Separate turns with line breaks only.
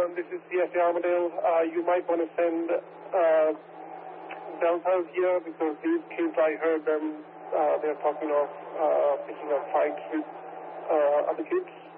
everyone. This is CSA Armadale. You might want to send Delta out here because these kids, I heard them, they're talking of picking up fights with other kids.